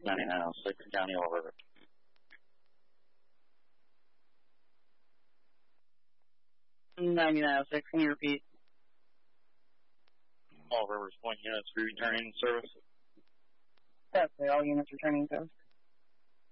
9906, County All River. .9906, can you repeat? All Rivers Point units returning service. That's all units returning service.